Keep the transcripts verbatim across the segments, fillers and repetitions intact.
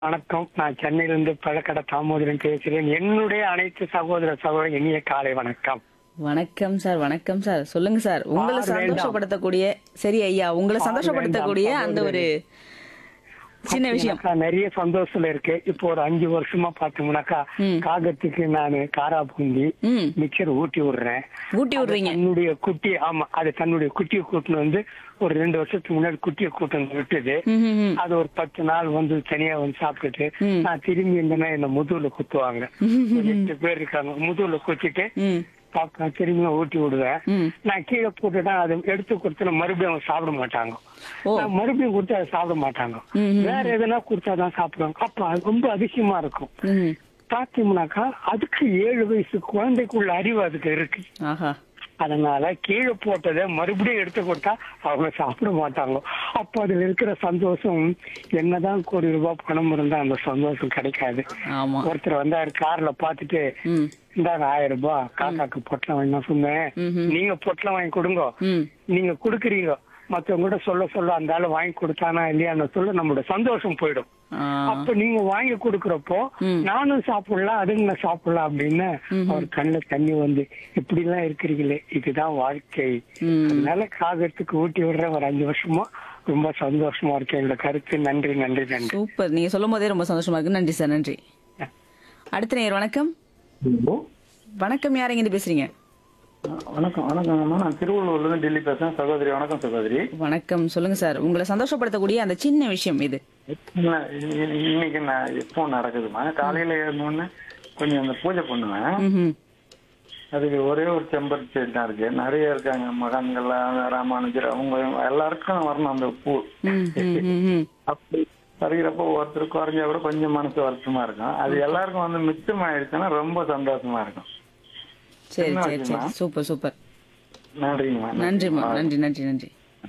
வணக்கம். நான் சென்னையிலிருந்து பழக்கடை தாமோதரன் பேசுகிறேன். என்னுடைய அனைத்து சகோதர சகோதரி இனிய காலை வணக்கம். வணக்கம் சார். வணக்கம் சார். சொல்லுங்க சார். உங்களை பார் வேண்டாம். சந்தோஷப்படுத்தக்கூடிய சரி ஐயா உங்களை பார் சந்தோஷப்படுத்தக்கூடிய வேண்டாம் அந்த ஒரு சின்ன விஷயம். பாத்தீங்கன்னாக்கா, நிறைய சந்தோஷம் இருக்கு. இப்போ ஒரு அஞ்சு வருஷமா பாத்தீங்கன்னாக்கா ம். காகத்துக்கு நானு காரா பூந்தி ம் மிக்சர் ஊட்டி விடுறேன். ஊட்டி விடுறீங்க. தன்னுடைய குட்டி ஆமா அது தன்னுடைய குட்டியை கூட்டின்னு வந்து ஒரு ரெண்டு வருஷத்துக்கு முன்னாடி குட்டியை கூட்டின்னு விட்டுது. ம், ம், ம். அது ஒரு பத்து நாள் வந்து தனியா வந்து சாப்பிட்டுட்டு ம். நான் திரும்பி இருந்தேன்னா என்ன முதுகுல குத்துவாங்க. ஒரு எட்டு பேர் இருக்காங்க. முதுகுல குத்திட்டு ம், பாப்பா திரும்பியும் ஊட்டி விடுவேன். ம். நான் கீழே போட்டுட்டா அதை எடுத்து கொடுத்து மறுபடியும் அவங்க சாப்பிட மாட்டாங்க. ஓ. நான் மறுபடியும் கொடுத்து அதை சாப்பிட மாட்டாங்க. ம், ம். வேற எதனா கொடுத்தாதான் சாப்பிடுவாங்க. அப்ப அது ரொம்ப அதிசயமா இருக்கும். ம். பாத்தீங்கன்னாக்கா அதுக்கு ஏழு வயசு குழந்தைக்குள்ள அறிவு அதுக்கு இருக்கு. ஆஹா. அதனால கீழே போட்டதை மறுபடியும் எடுத்து கொடுத்தா அவங்க சாப்பிட மாட்டாங்க. அப்ப அதுல இருக்கிற சந்தோஷம் என்னதான் கோடி ரூபாய் பணம் இருந்தா அந்த சந்தோஷம் கிடைக்காது. ஆமா. ஒருத்தர் வந்தாரு கார்ல பாத்துட்டு ம், இந்தாங்க ஆயிரம் ரூபாய் காக்காக்கு பொட்டலம் வாங்கி நான் சொன்னேன். ம்ஹும். நீங்க பொட்டலம் வாங்கி கொடுங்க. ம். நீங்க குடுக்குறீங்க மத்தவங்க கூட சொல்ல சொல்ல அந்த ஆளு வாங்கி கொடுத்தானா இல்லையான்னு சொல்ல நம்மளோட சந்தோஷம் போயிடும். ஆ. அப்ப நீங்க வாங்கி கொடுக்கறப்போ ம். நானும் சாப்பிடலாம் அதுங்க சாப்பிடலாம் அப்படின்னு ம்ஹும். அவர் கண்ணுல தண்ணி வந்து இப்படி எல்லாம் இருக்கிறீங்களே இதுதான் வாழ்க்கை. ம். அதனால காகத்துக்கு ஊட்டி விடுற ஒரு அஞ்சு வருஷமா ரொம்ப சந்தோஷமா இருக்கு. என்னோட கருத்து. நன்றி நன்றி நன்றி. சூப்பர். நீங்க சொல்லும் போதே ரொம்ப சந்தோஷமா இருக்கு. நன்றி சார். நன்றி. அடுத்த நேயர் வணக்கம். வணக்கம். யார் இருந்து பேசுறீங்க? வணக்கம் வணக்கம்மா. நான் திருவள்ளூர்ல இருந்து டெல்லி பேசுறேன். சகோதரி வணக்கம் சகோதரி. வணக்கம். சொல்லுங்க சார். உங்களை சந்தோஷப்படுத்தக்கூடிய அந்த சின்ன விஷயம் இது. இல்ல, இ- இ- இன்னைக்கு நான் எப்போ நடக்குதுமா, காலையில எழுந்தோடனே கொஞ்சம் அந்த பூஜை பண்ணுவேன். ம்ஹும். அதுக்கு ஒரே ஒரு செம்பருத்தி செடி தான் இருக்கு. நிறைய இருக்காங்க மகான்கள், ராமானுஜர், அவங்க எல்லாருக்கும் வரணும் அந்த பூ. ம், ம், ம், ம். அப்படி பறிக்கிறப்போ ஒருத்தர் குறைஞ்சா கூட கொஞ்சம் மனசு வருத்தமா இருக்கும். அது எல்லாருக்கும் வந்து மிச்சமாயிடுச்சுன்னா ரொம்ப சந்தோஷமா இருக்கும். சரி என்ன சரி விஷயமா? சரி. Super super. நன்றிங்கம்மா. நன்றிம்மா. நன்றி நன்றி நன்றி.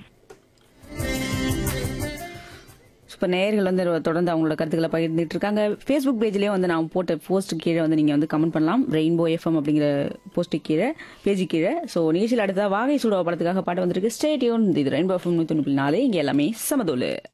இப்போ நேயர்கள் வந்து தொடர்ந்து அவங்களோட கருத்துக்களை பகிர்ந்துட்டு இருக்காங்க. ஃபேஸ்புக் பேஜ்லேயே வந்து நான் போட்ட போஸ்ட் கீழே வந்து நீங்கள் வந்து கமெண்ட் பண்ணலாம். ரெயின்போ எஃப்எம் அப்படிங்கிற போஸ்ட்டு கீழே பேஜ் கீழே. ஸோ நிகழ்ச்சியில் அடுத்ததாக வாகை சூடவா படத்துக்காக பாட்டு வந்திருக்கு. Stay tune. இது ரெயின்போ எஃப்எம் நூற்றி நாலு. இங்கே எல்லாமே சமதோலு.